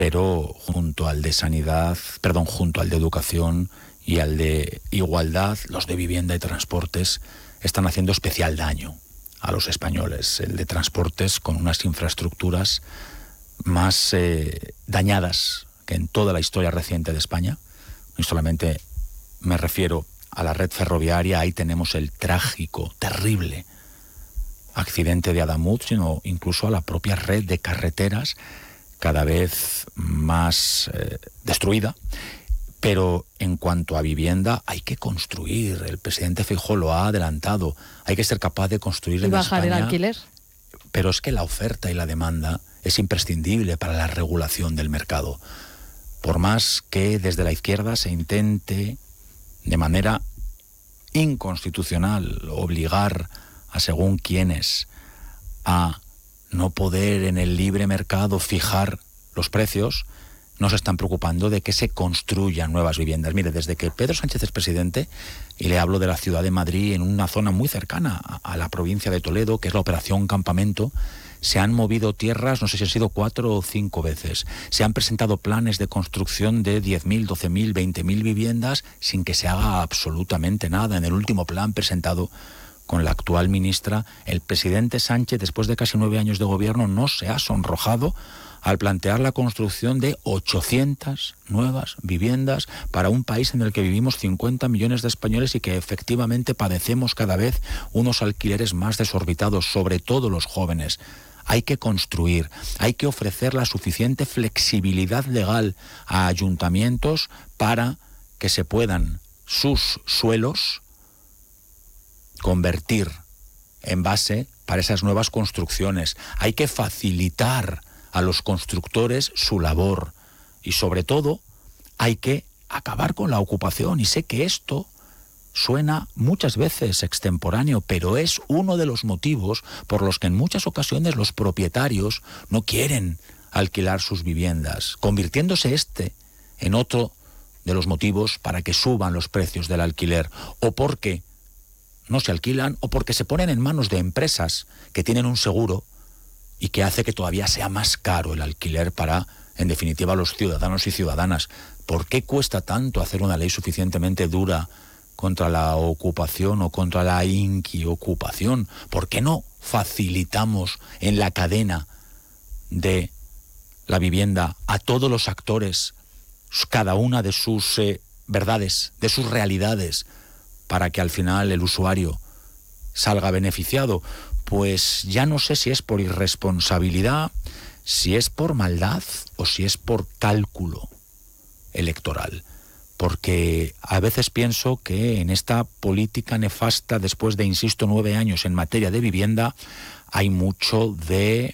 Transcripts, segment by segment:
pero junto al de educación y al de igualdad, los de vivienda y transportes están haciendo especial daño a los españoles. El de transportes con unas infraestructuras más dañadas que en toda la historia reciente de España. Y solamente me refiero a la red ferroviaria, ahí tenemos el trágico, terrible accidente de Adamuz, sino incluso a la propia red de carreteras cada vez más destruida. Pero en cuanto a vivienda, hay que construir. El presidente Feijóo lo ha adelantado. Hay que ser capaz de construir en bajar España. El alquiler. Pero es que la oferta y la demanda es imprescindible para la regulación del mercado. Por más que desde la izquierda se intente, de manera inconstitucional, obligar a según quienes a no poder en el libre mercado fijar los precios, no se están preocupando de que se construyan nuevas viviendas. Mire, desde que Pedro Sánchez es presidente, y le hablo de la ciudad de Madrid, en una zona muy cercana a la provincia de Toledo, que es la Operación Campamento, se han movido tierras, no sé si han sido 4 o 5 veces. Se han presentado planes de construcción de 10.000, 12.000, 20.000 viviendas sin que se haga absolutamente nada. En el último plan presentado con la actual ministra, el presidente Sánchez, después de casi 9 años de gobierno, no se ha sonrojado al plantear la construcción de 800 nuevas viviendas para un país en el que vivimos 50 millones de españoles y que efectivamente padecemos cada vez unos alquileres más desorbitados, sobre todo los jóvenes. Hay que construir, hay que ofrecer la suficiente flexibilidad legal a ayuntamientos para que se puedan sus suelos convertir en base para esas nuevas construcciones. Hay que facilitar a los constructores su labor y sobre todo hay que acabar con la ocupación. Y sé que esto suena muchas veces extemporáneo, pero es uno de los motivos por los que en muchas ocasiones los propietarios no quieren alquilar sus viviendas, convirtiéndose en otro de los motivos para que suban los precios del alquiler, o porque no se alquilan o porque se ponen en manos de empresas que tienen un seguro y que hace que todavía sea más caro el alquiler para, en definitiva, los ciudadanos y ciudadanas. ¿Por qué cuesta tanto hacer una ley suficientemente dura contra la ocupación o contra la inquiocupación? ¿Por qué no facilitamos en la cadena de la vivienda a todos los actores, cada una de sus verdades, de sus realidades, para que al final el usuario salga beneficiado? Pues ya no sé si es por irresponsabilidad, si es por maldad o si es por cálculo electoral. Porque a veces pienso que en esta política nefasta, después de, insisto, 9 años en materia de vivienda, hay mucho de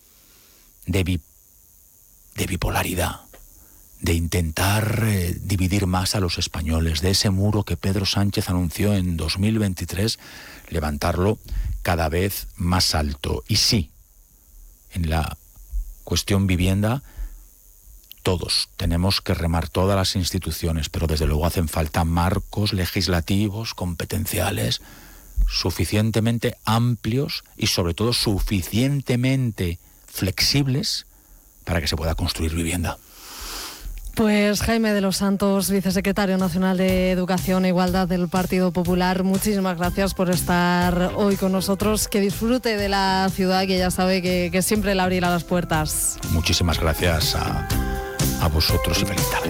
bipolaridad, de intentar dividir más a los españoles, de ese muro que Pedro Sánchez anunció en 2023, levantarlo cada vez más alto. Y sí, en la cuestión vivienda, todos tenemos que remar, todas las instituciones, pero desde luego hacen falta marcos legislativos, competenciales, suficientemente amplios y sobre todo suficientemente flexibles para que se pueda construir vivienda. Pues Jaime de los Santos, vicesecretario nacional de Educación e Igualdad del Partido Popular, muchísimas gracias por estar hoy con nosotros. Que disfrute de la ciudad, que ya sabe que siempre le abrirá las puertas. Muchísimas gracias a vosotros y feliz tarde.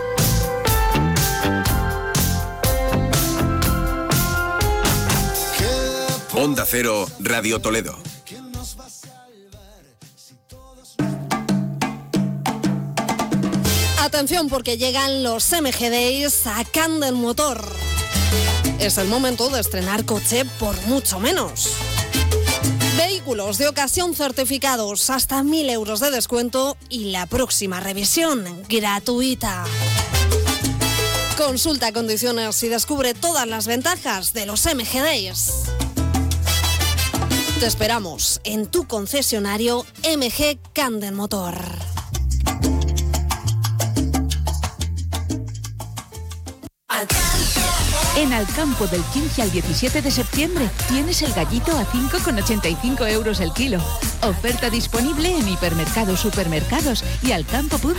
Onda Cero, Radio Toledo. Atención, porque llegan los MG Days sacando el motor. Es el momento de estrenar coche por mucho menos. Vehículos de ocasión certificados, hasta 1.000 euros de descuento y la próxima revisión gratuita. Consulta condiciones y descubre todas las ventajas de los MG Days. Te esperamos en tu concesionario MG Candel Motor. En Alcampo, del 15 al 17 de septiembre, tienes el gallito a 5,85 euros el kilo. Oferta disponible en hipermercados, supermercados y alcampo.es.